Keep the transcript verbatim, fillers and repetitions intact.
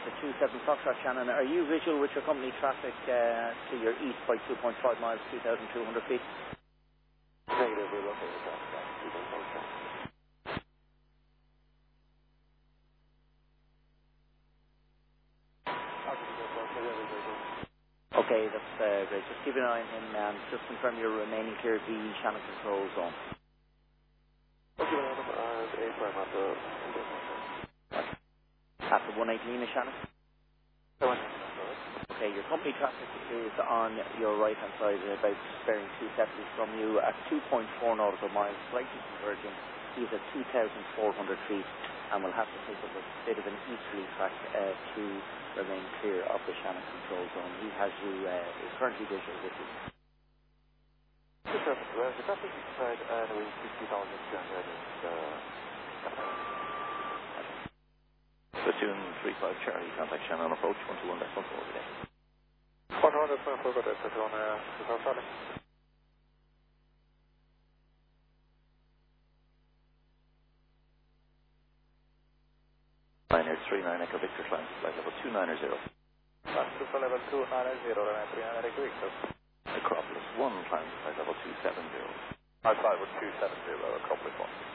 Delta two seven Foxtrot, Shannon. Are you visual with your company traffic uh, to your east by two point five miles, two thousand two hundred feet? Negative, we're located at two point five miles. Okay, that's uh, great. Just keep an eye on him and just confirm you're remaining clear of the Shannon control zone. Okay, and A prime at the... After one eighteen, Shannon? Okay, your company traffic is on your right-hand side, about bearing two seventy from you at two point four nautical miles, slightly converging. He's at two thousand four hundred feet and will have to take up a bit of an easterly track uh, to remain clear of the Shannon control zone. He has you uh, is currently visual with you. The traffic, uh, the traffic inside anyway sixty thousand two hundred is... Uh, Platoon three five Charlie, contact Shannon approach one two one dash one four today. one hundred point four, got it, Platoon three five Charlie. Niner three nine Echo Victor, flying to flight level two nine zero. Flight to flight level two nine zero, runway three nine Echo Victor. Acropolis one, flying to flight level two seven zero. Flight level two seven zero, Acropolis one.